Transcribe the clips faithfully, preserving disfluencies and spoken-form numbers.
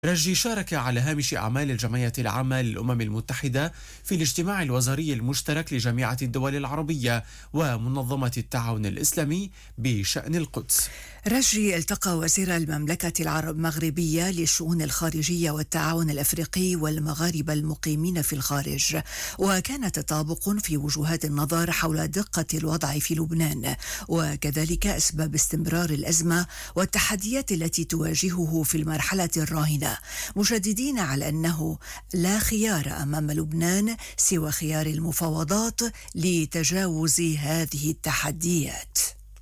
رجي شارك على هامش أعمال الجمعية العامة للأمم المتحدة في الاجتماع الوزاري المشترك لجامعة الدول العربية ومنظمة التعاون الإسلامي بشأن القدس. رجي التقى وزير المملكة العرب المغربية للشؤون الخارجية والتعاون الأفريقي والمغاربة المقيمين في الخارج، وكان تطابق في وجهات النظر حول دقة الوضع في لبنان وكذلك أسباب استمرار الأزمة والتحديات التي تواجهه في المرحلة الراهنة، مشددين على أنه لا خيار أمام لبنان سوى خيار المفاوضات لتجاوز هذه التحديات.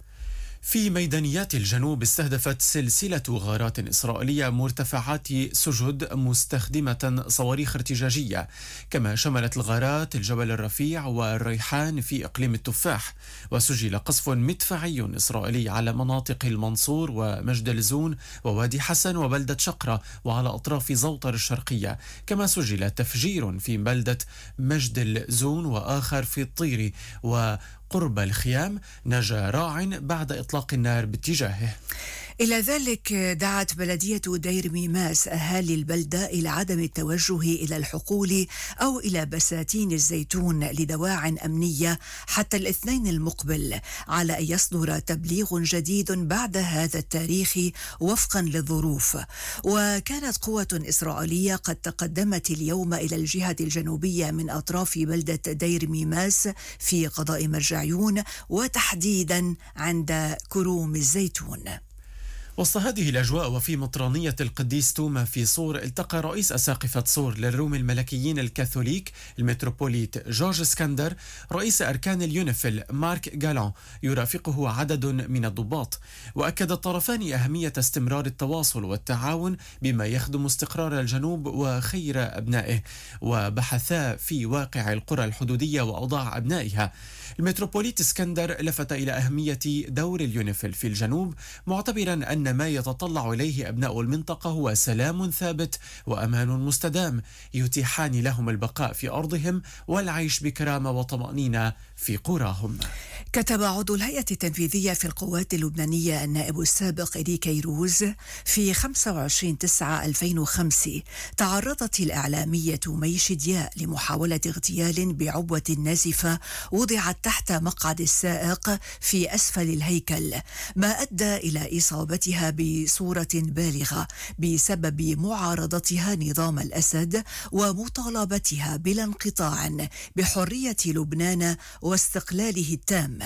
في ميدانيات الجنوب استهدفت سلسلة غارات إسرائيلية مرتفعات سجد مستخدمة صواريخ ارتجاجية، كما شملت الغارات الجبل الرفيع والريحان في إقليم التفاح، وسجل قصف مدفعي إسرائيلي على مناطق المنصور ومجد الزون ووادي حسن وبلدة شقرة وعلى أطراف زوطر الشرقية، كما سجل تفجير في بلدة مجد الزون وآخر في الطيري و قرب الخيام. نجا راع بعد إطلاق النار باتجاهه. إلى ذلك دعت بلدية دير ميماس أهالي البلدة إلى عدم التوجه إلى الحقول أو إلى بساتين الزيتون لدواع أمنية حتى الاثنين المقبل، على أن يصدر تبليغ جديد بعد هذا التاريخ وفقا للظروف. وكانت قوة إسرائيلية قد تقدمت اليوم إلى الجهة الجنوبية من أطراف بلدة دير ميماس في قضاء مرجعيون، وتحديدا عند كروم الزيتون. وسط هذه الأجواء وفي مطرانية القديس توما في صور، التقى رئيس أساقفة صور للروم الملكيين الكاثوليك المتروبوليت جورج اسكندر رئيس أركان اليونيفيل مارك جالان، يرافقه عدد من الضباط. وأكد الطرفان أهمية استمرار التواصل والتعاون بما يخدم استقرار الجنوب وخير أبنائه، وبحثا في واقع القرى الحدودية وأوضاع أبنائها. المتروبوليت اسكندر لفت إلى أهمية دور اليونيفيل في الجنوب، معتبرا أن ما يتطلع إليه أبناء المنطقة هو سلام ثابت وأمان مستدام يتيحان لهم البقاء في أرضهم والعيش بكرامة وطمأنينة في قراهم. كتب عضو الهيئة التنفيذية في القوات اللبنانية النائب السابق إلي كيروز في خمسة وعشرين تسعة ألفين وخمسة: تعرضت الإعلامية مي شدياء لمحاولة اغتيال بعبوة نازفة وضعت تحت مقعد السائق في أسفل الهيكل، ما أدى إلى إصابتها بصورة بالغة بسبب معارضتها نظام الأسد ومطالبتها بلا انقطاع بحرية لبنان واستقلاله التام.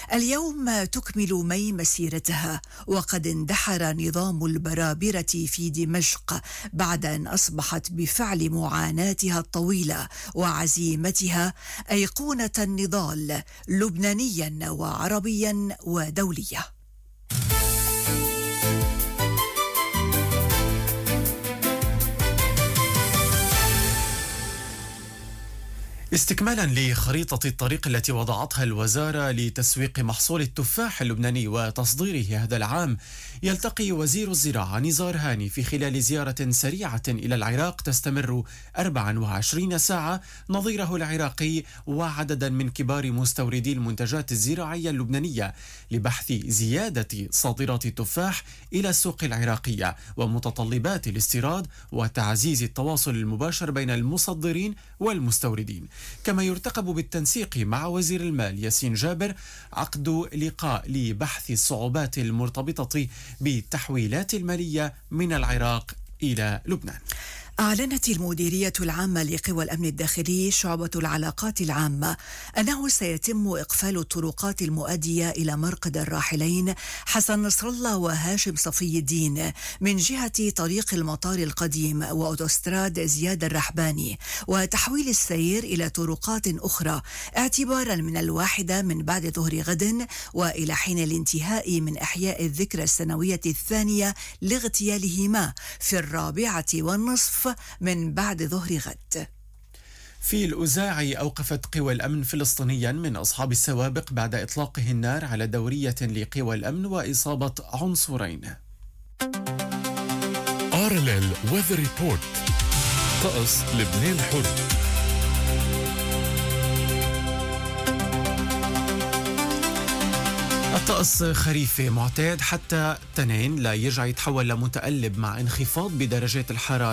اليوم تكمل مي مسيرتها، وقد اندحر نظام البرابرة في دمشق بعد أن أصبحت بفعل معاناتها الطويلة وعزيمتها أيقونة النضال لبنانيا وعربيا ودوليا. استكمالا لخريطة الطريق التي وضعتها الوزارة لتسويق محصول التفاح اللبناني وتصديره هذا العام، يلتقي وزير الزراعة نزار هاني في خلال زيارة سريعة إلى العراق تستمر أربع وعشرين ساعة نظيره العراقي وعددا من كبار مستوردي المنتجات الزراعية اللبنانية لبحث زيادة صادرات التفاح إلى السوق العراقية ومتطلبات الاستيراد وتعزيز التواصل المباشر بين المصدرين والمستوردين. كما يرتقب بالتنسيق مع وزير المال ياسين جابر عقد لقاء لبحث الصعوبات المرتبطة بالتحويلات المالية من العراق إلى لبنان. أعلنت المديرية العامة لقوى الأمن الداخلي شعبة العلاقات العامة أنه سيتم إقفال الطرقات المؤدية إلى مرقد الراحلين حسن نصر الله وهاشم صفي الدين من جهة طريق المطار القديم وأوتوستراد زياد الرحباني، وتحويل السير إلى طرقات أخرى اعتبارا من الواحدة من بعد ظهر غد وإلى حين الانتهاء من إحياء الذكرى السنوية الثانية لاغتيالهما في الرابعة والنصف من بعد ظهر غد. في الأوزاع أوقفت قوى الأمن فلسطينيا من أصحاب السوابق بعد إطلاقه النار على دورية لقوى الأمن وإصابة عنصرين. آرلل ويذر ريبورت، طقس لبنان حر. الطقس خريفي معتاد حتى تنين لا يرجع يتحول لمتقلب مع انخفاض بدرجات الحرارة